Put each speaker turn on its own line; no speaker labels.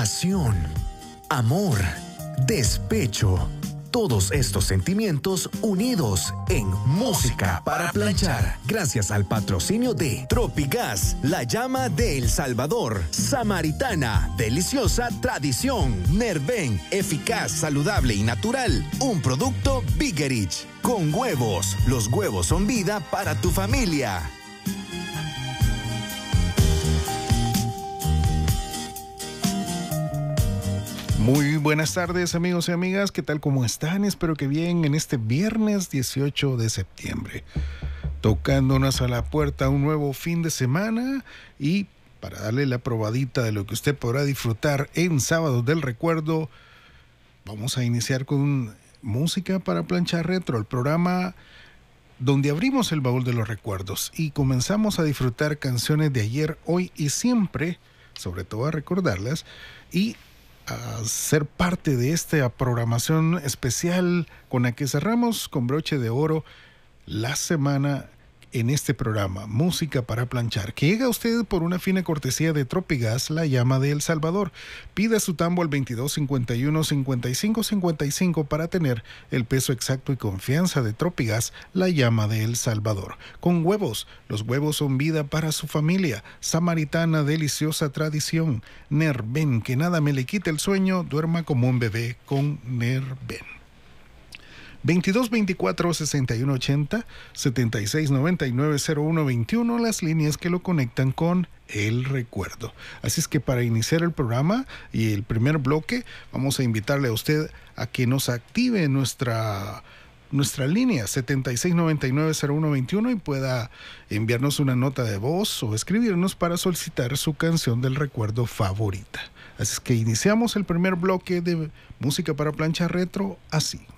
pasión, amor, despecho. Todos estos sentimientos unidos en Música para Planchar. Gracias al patrocinio de Tropigas, la llama de El Salvador. Samaritana, deliciosa tradición. Nerven, eficaz, saludable y natural. Un producto Biggerich. Con huevos. Los huevos son vida para tu familia.
Muy buenas tardes, amigos y amigas, ¿qué tal? ¿Cómo están? Espero que bien en este viernes 18 de septiembre. Tocándonos a la puerta un nuevo fin de semana y para darle la probadita de lo que usted podrá disfrutar en Sábados del Recuerdo, vamos a iniciar con Música para Planchar Retro, el programa donde abrimos el baúl de los recuerdos y comenzamos a disfrutar canciones de ayer, hoy y siempre, sobre todo a recordarlas y a ser parte de esta programación especial con la que cerramos con broche de oro la semana en este programa, Música para Planchar, que llega a usted por una fina cortesía de Tropigas, la llama de El Salvador. Pida su tambo al 2251-5555 para tener el peso exacto y confianza de Tropigas, la llama de El Salvador. Con huevos, los huevos son vida para su familia. Samaritana, deliciosa tradición. Nerven, que nada me le quite el sueño, duerma como un bebé con Nerven. 2224-6180, 7699-0121, las líneas que lo conectan con el recuerdo. Así es que para iniciar el programa y el primer bloque, vamos a invitarle a usted a que nos active nuestra línea 7699-0121 y pueda enviarnos una nota de voz o escribirnos para solicitar su canción del recuerdo favorita. Así es que iniciamos el primer bloque de Música para Planchar Retro así.